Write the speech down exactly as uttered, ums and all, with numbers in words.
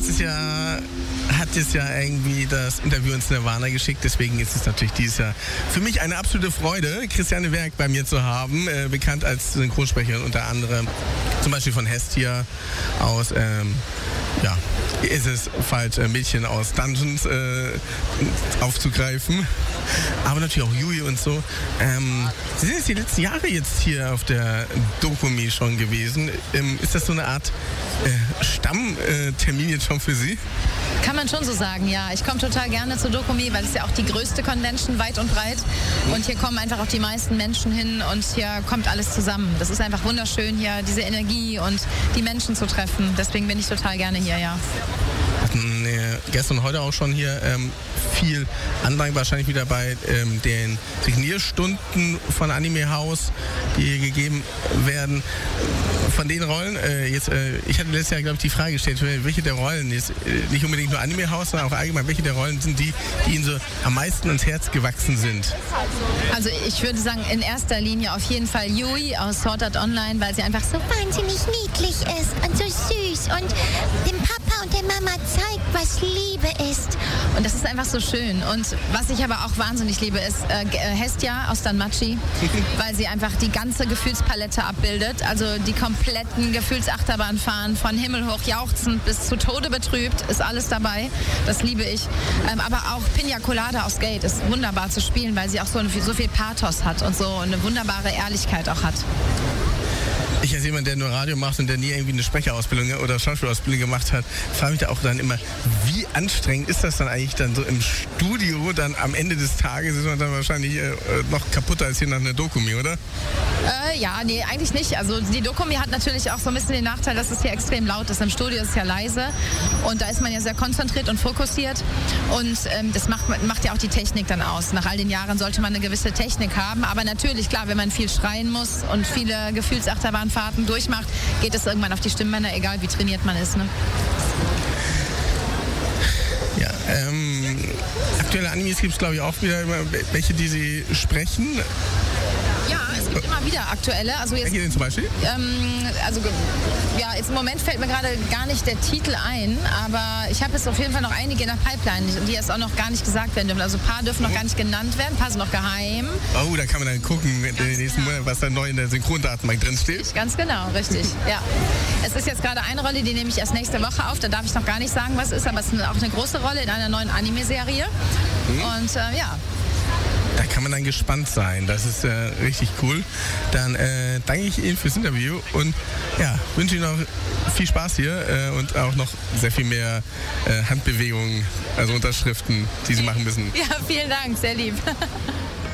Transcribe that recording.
letztes Jahr hat es ja irgendwie das Interview ins Nirvana geschickt, deswegen ist es natürlich dieses Jahr für mich eine absolute Freude, Christiane Werk bei mir zu haben, äh, bekannt als Synchronsprecherin unter anderem, zum Beispiel von Hestia aus, ähm, ja, ist es falsch, äh, Mädchen aus Dungeons äh, aufzugreifen, aber natürlich auch Yui und so. Ähm, Sie sind jetzt die letzten Jahre jetzt hier auf der Dokumi schon gewesen. Ähm, ist das so eine Art äh, Stammtermin jetzt schon für Sie? Kann man schon so sagen, ja. Ich komme total gerne zur Dokumi, weil es ja auch die größte Convention weit und breit. Und hier kommen einfach auch die meisten Menschen hin und hier kommt alles zusammen. Das ist einfach wunderschön, hier diese Energie und die Menschen zu treffen. Deswegen bin ich total gerne hier, ja. Hatten äh, gestern und heute auch schon hier ähm, viel Andrang, wahrscheinlich wieder bei ähm, den Signierstunden von Anime House, die hier gegeben werden. Von den Rollen, äh, jetzt, äh, ich hatte letztes Jahr, glaube ich, die Frage gestellt, welche der Rollen, jetzt, äh, nicht unbedingt nur Anime House, sondern auch allgemein, welche der Rollen sind die, die Ihnen so am meisten ans Herz gewachsen sind? Also ich würde sagen, in erster Linie auf jeden Fall Yui aus Sword Art Online, weil sie einfach so wahnsinnig niedlich ist und so süß und dem Papa und der Mama zeigt, was Liebe ist. Und das ist einfach so schön. Und was ich aber auch wahnsinnig liebe, ist äh, Hestia aus Danmachi, weil sie einfach die ganze Gefühlspalette abbildet. Also die kompletten Gefühlsachterbahnfahren von himmelhoch jauchzend bis zu Tode betrübt, ist alles dabei. Das liebe ich. Ähm, aber auch Pina Colada aus Gate ist wunderbar zu spielen, weil sie auch so, ein, so viel Pathos hat und so eine wunderbare Ehrlichkeit auch hat. Ich als jemand, der nur Radio macht und der nie irgendwie eine Sprecherausbildung oder Schauspielausbildung gemacht hat, frage mich da auch dann immer, wie anstrengend ist das dann eigentlich dann so im Studio, dann am Ende des Tages ist man dann wahrscheinlich äh, noch kaputter als hier nach einer Dokumi, oder? Äh, ja, nee, eigentlich nicht. Also die Dokumi hat natürlich auch so ein bisschen den Nachteil, dass es hier extrem laut ist. Im Studio ist es ja leise und da ist man ja sehr konzentriert und fokussiert und ähm, das macht, macht ja auch die Technik dann aus. Nach all den Jahren sollte man eine gewisse Technik haben, aber natürlich, klar, wenn man viel schreien muss und viele Gefühlsachterbahnfahrten durchmacht, geht es irgendwann auf die Stimmbänder, egal wie trainiert man ist. Ne? Ja, ähm, aktuelle Animes gibt es, glaube ich, auch wieder immer welche, die Sie sprechen. Ja, es gibt immer wieder aktuelle. Also jetzt, welche denn zum Beispiel? Ähm, also ja, jetzt im Moment fällt mir gerade gar nicht der Titel ein, aber ich habe jetzt auf jeden Fall noch einige in der Pipeline, die jetzt auch noch gar nicht gesagt werden dürfen. Also ein paar dürfen noch gar nicht genannt werden, ein paar sind noch geheim. Oh, da kann man dann gucken, in den nächsten Monaten, was da neu in der Synchrondatenbank drin steht. Ganz genau, richtig. Ja. Es ist jetzt gerade eine Rolle, die nehme ich erst nächste Woche auf. Da darf ich noch gar nicht sagen, was es ist, aber es ist auch eine große Rolle in einer neuen Anime-Serie. Mhm. Und äh, ja. Da kann man dann gespannt sein. Das ist äh, richtig cool. Dann äh, danke ich Ihnen fürs Interview und ja, wünsche Ihnen noch viel Spaß hier äh, und auch noch sehr viel mehr äh, Handbewegungen, also Unterschriften, die Sie machen müssen. Ja, vielen Dank, sehr lieb.